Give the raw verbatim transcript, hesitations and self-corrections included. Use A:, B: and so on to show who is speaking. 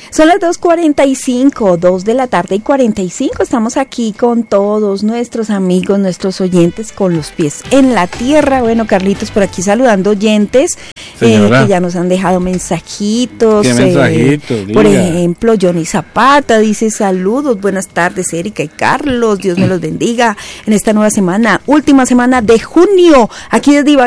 A: Son las dos cuarenta y cinco, dos de la tarde y cuarenta y cinco. Estamos aquí con todos nuestros amigos, nuestros oyentes, con los pies en la tierra. Bueno, Carlitos, por aquí saludando oyentes eh, que ya nos han dejado mensajitos.
B: ¿Qué mensajitos?
A: Eh, por ejemplo, Johnny Zapata dice saludos, buenas tardes, Erika y Carlos. Dios me los bendiga en esta nueva semana, última semana de junio. Aquí desde